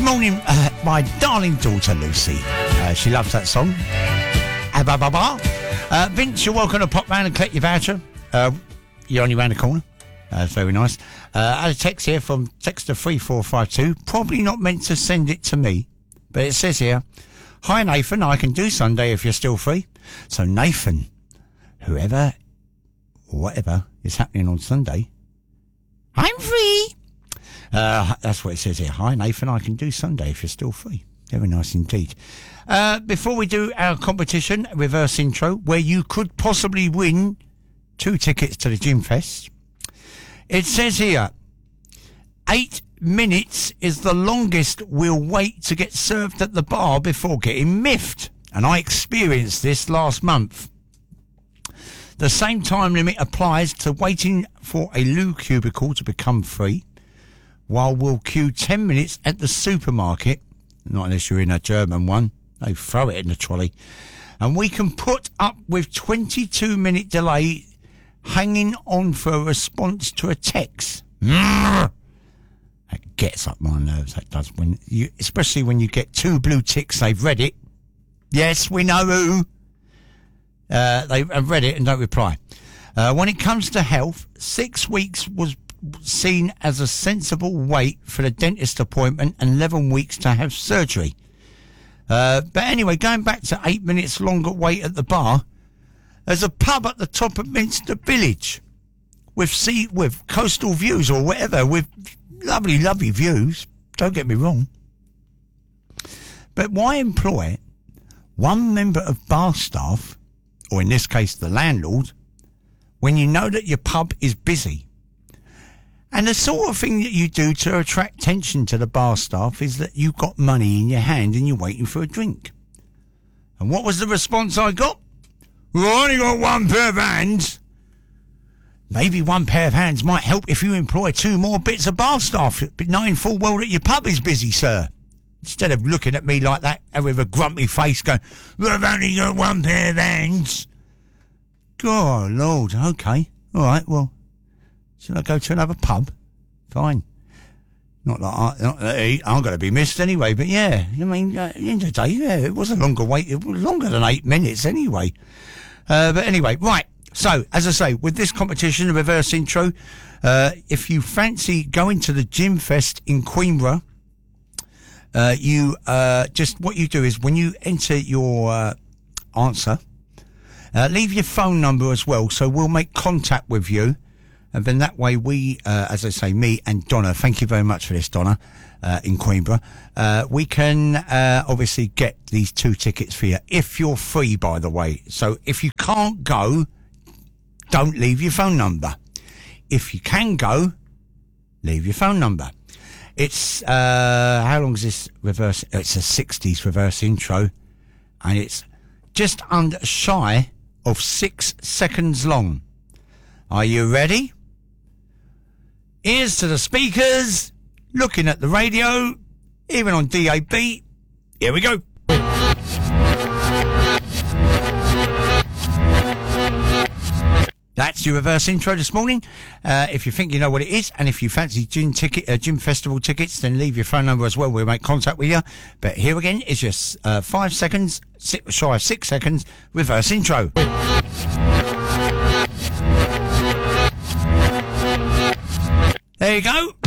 morning, my darling daughter Lucy. She loves that song. Vince, you're welcome to pop round and collect your voucher. You're only round the corner. Very nice. I had a text here from Texter 3452. Probably not meant to send it to me, but it says here, "Hi Nathan, I can do Sunday if you're still free." So Nathan, whoever or whatever is happening on Sunday, I'm free. That's what it says here. "Hi Nathan, I can do Sunday if you're still free." Very nice indeed. Before we do our competition, reverse intro, where you could possibly win 2 tickets to the Gym Fest, it says here, 8 minutes is the longest we'll wait to get served at the bar before getting miffed. And I experienced this last month. The same time limit applies to waiting for a loo cubicle to become free, while we'll queue 10 minutes at the supermarket, not unless you're in a German one, they throw it in the trolley, and we can put up with 22-minute delay hanging on for a response to a text. That gets up my nerves, that does, when you, especially when you get 2 blue ticks, they've read it. Yes, we know who. They have read it and don't reply. When it comes to health, 6 weeks was seen as a sensible wait for the dentist appointment and 11 weeks to have surgery. But anyway, going back to 8 minutes longer wait at the bar, there's a pub at the top of Minster Village with coastal views or whatever, with lovely, lovely views. Don't get me wrong. But why employ one member of bar staff, or in this case the landlord, when you know that your pub is busy? And the sort of thing that you do to attract attention to the bar staff is that you've got money in your hand and you're waiting for a drink. And what was the response I got? "We've only got 1 pair of hands." Maybe 1 pair of hands might help if you employ 2 more bits of bar staff, but knowing full well that your pub is busy, sir. Instead of looking at me like that with a grumpy face going, "We've only got 1 pair of hands." God, Lord, okay. All right, well, should I go to another pub? Fine. Not that I'm going to be missed anyway, but yeah, I mean, at the end of the day, yeah, it was a longer wait. It was longer than 8 minutes anyway. But anyway, right. So, as I say, with this competition, the reverse intro, if you fancy going to the Gym Fest in Queenborough, what you do is when you enter your answer, leave your phone number as well, so we'll make contact with you. And then that way we, as I say, me and Donna, thank you very much for this, Donna, in Queenborough, we can obviously get these 2 tickets for you, if you're free, by the way. So if you can't go, don't leave your phone number. If you can go, leave your phone number. It's, how long is this reverse? It's a 60s reverse intro, and it's just under shy of 6 seconds long. Are you ready? Ears to the speakers, looking at the radio, even on DAB. Here we go. That's your reverse intro this morning. If you think you know what it is, and if you fancy Gym Festival tickets, then leave your phone number as well. We'll make contact with you. But here again is just 5 seconds, shy of 6 seconds, reverse intro. There you go.